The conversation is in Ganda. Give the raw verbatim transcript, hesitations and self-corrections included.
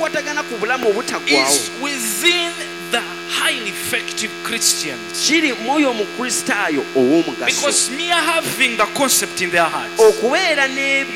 ebikwatagana ku bulamu obutaggwaawo is within the highly effective Christians. kiri mwoyo omukristaayo ow'omugaso Because mere having the concept in their hearts okubeera ne